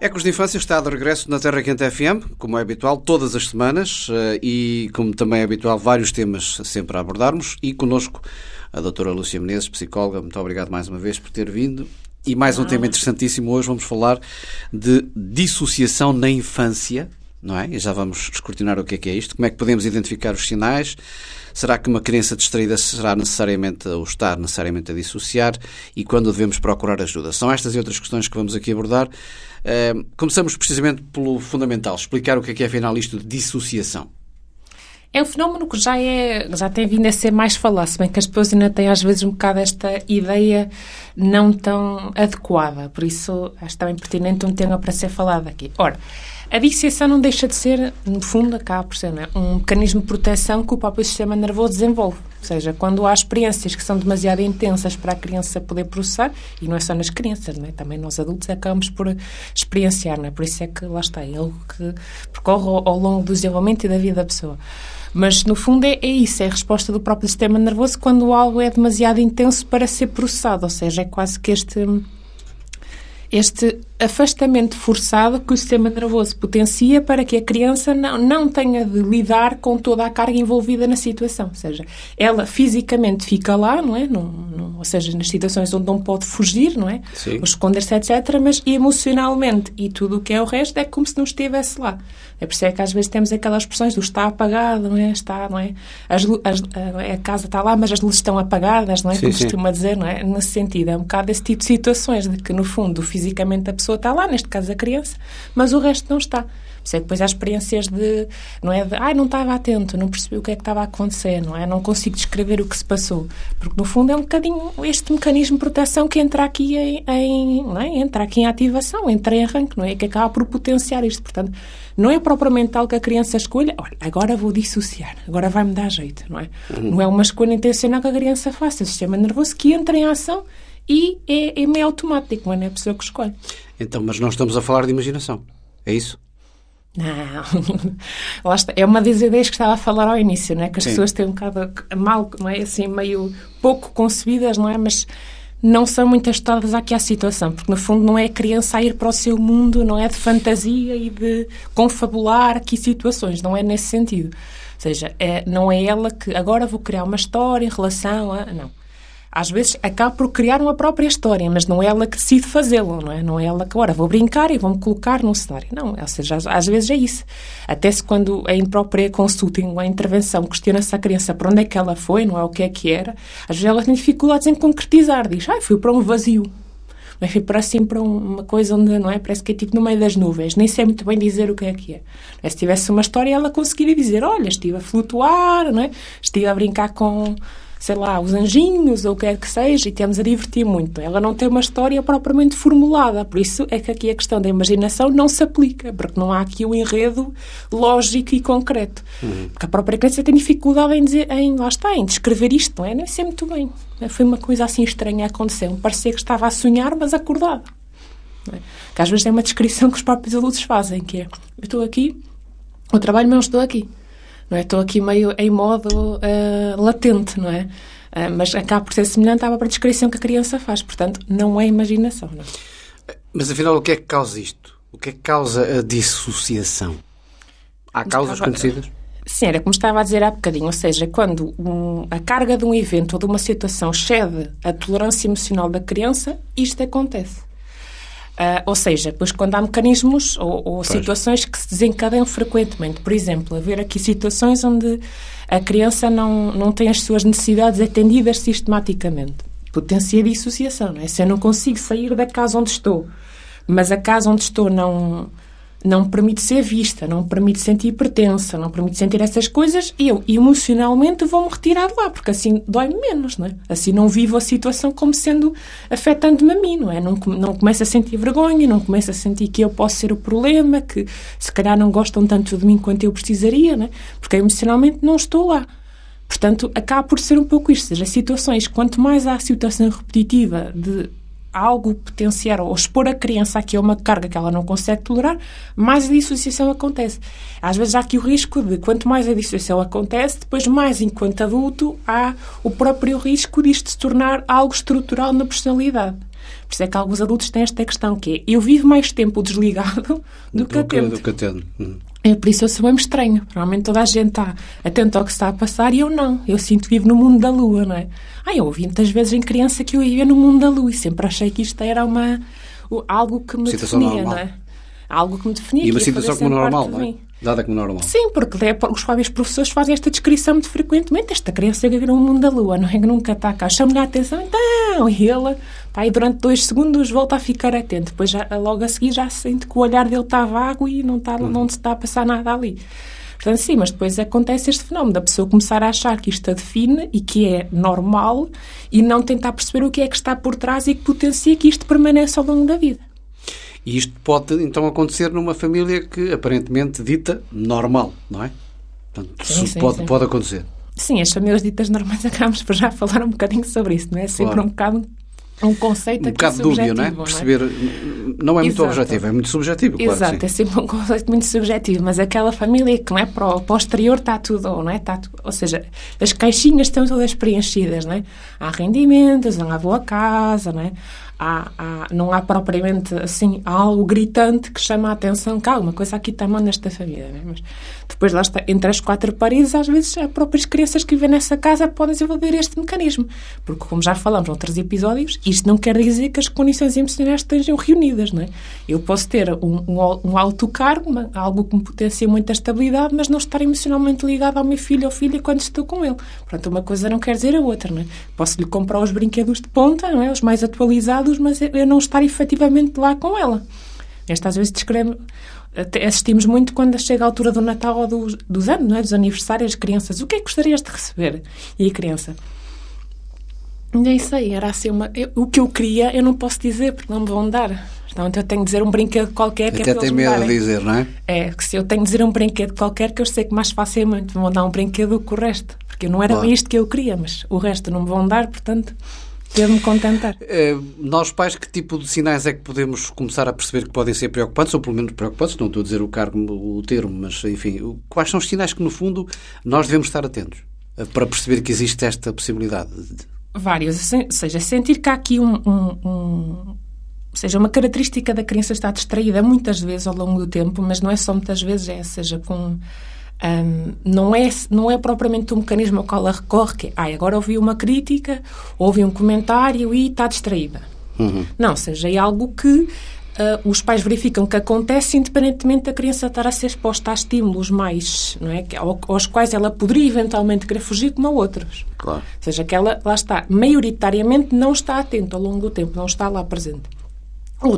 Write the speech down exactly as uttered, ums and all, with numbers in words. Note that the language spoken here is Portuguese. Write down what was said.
Ecos de Infância está de regresso na Terra Quente F M, como é habitual, todas as semanas e, como também é habitual, vários temas sempre a abordarmos. E connosco a doutora Lúcia Menezes, psicóloga. Muito obrigado mais uma vez por ter vindo. E mais um ah. tema interessantíssimo. Hoje vamos falar de dissociação na infância, não é? E já vamos escrutinar o que é que é isto, como é que podemos identificar os sinais. Será que uma criança distraída será necessariamente, ou está necessariamente a dissociar, e quando devemos procurar ajuda? São estas e outras questões que vamos aqui abordar. Uh, começamos precisamente pelo fundamental, explicar o que é que é afinal isto de dissociação. É um fenómeno que já, é, já tem vindo a ser mais falado, se bem que as pessoas ainda têm às vezes um bocado esta ideia não tão adequada, por isso acho também pertinente um tema para ser falado aqui. Ora, a dissociação não deixa de ser, no fundo, acaba por ser, não é? Um mecanismo de proteção que o próprio sistema nervoso desenvolve. Ou seja, quando há experiências que são demasiado intensas para a criança poder processar, e não é só nas crianças, não é? Também nós adultos acabamos por experienciar, não é? Por isso é que lá está, é algo que percorre ao, ao longo do desenvolvimento e da vida da pessoa. Mas, no fundo, é, é isso, é a resposta do próprio sistema nervoso quando algo é demasiado intenso para ser processado. Ou seja, é quase que este... este afastamento forçado que o sistema nervoso potencia para que a criança não, não tenha de lidar com toda a carga envolvida na situação. Ou seja, ela fisicamente fica lá, não é? Não, não, ou seja, nas situações onde não pode fugir, não é? Sim. Ou esconder-se, etcétera. Mas emocionalmente e tudo o que é o resto é como se não estivesse lá. É por isso é que às vezes temos aquelas expressões do está apagado, não é? Está, não é? As, as, a, a casa está lá, mas as luzes estão apagadas, não é? Sim, como sim. costuma dizer, não é? Nesse sentido, é um bocado esse tipo de situações de que, no fundo, fisicamente a pessoa está lá, neste caso a criança, mas o resto não está. Por isso é que depois há experiências de, não é de, ai, não estava atento, não percebi o que é que estava a acontecer, não é? Não consigo descrever o que se passou. Porque, no fundo, é um bocadinho este mecanismo de proteção que entra aqui em, em, não é? entra aqui em ativação, entra em arranque, não é? Que acaba por potenciar isto. Portanto, não é propriamente algo que a criança escolha, olha, agora vou dissociar, agora vai-me dar jeito, não é? Uhum. Não é uma escolha intencional que a criança faça, é o sistema nervoso que entra em ação e é, é meio automático, não é a pessoa que escolhe. Então, mas não estamos a falar de imaginação, é isso? Não, lá está. É uma das ideias que estava a falar ao início, não é? Que as Sim. pessoas têm um bocado mal, não é? Assim, meio pouco concebidas, não é? Mas não são muito ajustadas aqui à situação, porque no fundo não é a criança a ir para o seu mundo, não é? De fantasia e de confabular aqui situações, não é nesse sentido. Ou seja, é, não é ela que agora vou criar uma história em relação a... Não. Às vezes acaba por criar uma própria história, mas não é ela que decide fazê-lo, não é? Não é ela que agora vou brincar e vou-me colocar num cenário. Não, ou seja, às, às vezes é isso. Até se quando a própria consulta, a intervenção, questiona-se a criança para onde é que ela foi, não é o que é que era, às vezes ela tem dificuldades em concretizar. Diz, ah, fui para um vazio. Não é? Fui para assim, para uma coisa onde, não é? Parece que é tipo no meio das nuvens. Nem sei muito bem dizer o que é que é. Não é? Se tivesse uma história, ela conseguiria dizer, olha, estive a flutuar, não é? Estive a brincar com... sei lá, os anjinhos ou o que quer que seja, e temos a divertir muito. Ela não tem uma história propriamente formulada, por isso é que aqui a questão da imaginação não se aplica, porque não há aqui um enredo lógico e concreto. Uhum. Porque a própria criança tem dificuldade em dizer, em, lá está, em descrever isto, não é? Nem sei muito bem. Foi uma coisa assim estranha a acontecer. Me parecia que estava a sonhar, mas acordada. Não é? Que às vezes é uma descrição que os próprios adultos fazem, que é, eu estou aqui, o trabalho, mas não estou aqui. Não é? Estou aqui meio em modo uh, latente, não é? Uh, mas acaba por ser semelhante à própria descrição que a criança faz. Portanto, não é imaginação. Não é? Mas, afinal, o que é que causa isto? O que é que causa a dissociação? Há causas estava... conhecidas? Sim, era como estava a dizer há bocadinho. Ou seja, quando um, a carga de um evento ou de uma situação excede a tolerância emocional da criança, isto acontece. Uh, ou seja, depois quando há mecanismos ou, ou situações que se desencadeiam frequentemente. Por exemplo, haver aqui situações onde a criança não, não tem as suas necessidades atendidas sistematicamente. Potencia a dissociação, não é? Se eu não consigo sair da casa onde estou, mas a casa onde estou não... não me permite ser vista, não me permite sentir pertença, não me permite sentir essas coisas, e eu emocionalmente vou-me retirar de lá, porque assim dói-me menos, não é? Assim não vivo a situação como sendo afetando-me a mim, não é? Não, não começo a sentir vergonha, não começo a sentir que eu posso ser o problema, que se calhar não gostam tanto de mim quanto eu precisaria, não é? Porque emocionalmente não estou lá. Portanto, acaba por ser um pouco isto, ou seja, situações, quanto mais há situação repetitiva de algo potenciar ou expor a criança aqui a uma carga que ela não consegue tolerar, mais a dissociação acontece. Às vezes há aqui o risco de, quanto mais a dissociação acontece, depois mais, enquanto adulto, há o próprio risco disto se tornar algo estrutural na personalidade. Por isso é que alguns adultos têm esta questão, que é, eu vivo mais tempo desligado do, do que atento. Do que atento. Hum. É por isso eu sou mesmo estranho. Provavelmente toda a gente está atenta ao que está a passar e eu não. Eu sinto que vivo no mundo da lua, não é? Ah, eu ouvi muitas vezes em criança que eu vivia no mundo da lua e sempre achei que isto era uma, algo que me situação definia, normal. não é? Algo que me definia. E uma situação como normal, não é? Dada como normal. Sim, porque é, os próprios professores fazem esta descrição muito frequentemente. Esta criança vive no mundo da lua, não é? Que nunca está cá. Chama-lhe a atenção, então, e ele, pá, e durante dois segundos volta a ficar atento. Depois, já, logo a seguir, já sente que o olhar dele está vago e não, está, não se está a passar nada ali. Portanto, sim, mas depois acontece este fenómeno da pessoa começar a achar que isto a define e que é normal e não tentar perceber o que é que está por trás e que potencia que isto permaneça ao longo da vida. E isto pode, então, acontecer numa família que, aparentemente, dita normal, não é? Portanto, sim, sim, pode, sim. pode acontecer. Sim, as famílias ditas normais acabamos por já falar um bocadinho sobre isso, não é? Sempre Claro. um bocado um conceito um aqui bocado subjetivo, dúbio, não é? não é? Perceber, não é muito Exato. objetivo, é muito subjetivo, claro. Exato, que é sim. sempre um conceito muito subjetivo, mas aquela família que não é para o posterior está tudo, não é? Está tudo, ou seja, as caixinhas estão todas preenchidas, não é? Há rendimentos, há boa casa, não é? Há, há, não há propriamente assim algo gritante que chama a atenção que há alguma coisa aqui está mal nesta família, não é? Mas depois lá está, entre as quatro paredes, às vezes as próprias crianças que vivem nessa casa podem desenvolver este mecanismo, porque como já falamos em outros episódios, isto não quer dizer que as condições emocionais estejam reunidas, não é? Eu posso ter um, um, um alto cargo, uma, algo que me potencia muita estabilidade, mas não estar emocionalmente ligado ao meu filho ou filha quando estou com ele. Portanto, uma coisa não quer dizer a outra, não é? Posso-lhe comprar os brinquedos de ponta, não é? Os mais atualizados, mas eu não estar efetivamente lá com ela. Esta às vezes descreve, assistimos muito quando chega a altura do Natal ou dos, dos anos, não é? Dos aniversários, as crianças, o que é que gostarias de receber? E a criança, nem sei, era assim uma... Eu, o que eu queria eu não posso dizer porque não me vão dar. Então eu tenho de dizer um brinquedo qualquer que Até é para tem eles me medo de darem. dizer, não é? É, que se eu tenho de dizer um brinquedo qualquer que eu sei que mais facilmente me vão dar um brinquedo do que o resto. Porque não era Claro. bem isto que eu queria, mas o resto não me vão dar, portanto... Devo-me contentar. Eh, nós pais, que tipo de sinais é que podemos começar a perceber que podem ser preocupantes, ou pelo menos preocupantes, não estou a dizer o cargo, o termo, mas enfim, o- quais são os sinais que no fundo nós devemos estar atentos eh, para perceber que existe esta possibilidade? de- Vários. Ou seja, sentir que há aqui um, um, um... Ou seja, uma característica da criança estar distraída muitas vezes ao longo do tempo, mas não é só muitas vezes, é, seja com... Um, não, é, não é propriamente um mecanismo ao qual ela recorre, que é, ah, agora ouvi uma crítica, ouvi um comentário e está distraída. Uhum. Não, ou seja, é algo que uh, os pais verificam que acontece independentemente da criança estar a ser exposta a estímulos mais, não é? Que- ao- aos quais ela poderia eventualmente querer fugir, como a outros. Claro. Ou seja, que ela, lá está, maioritariamente não está atenta ao longo do tempo, não está lá presente.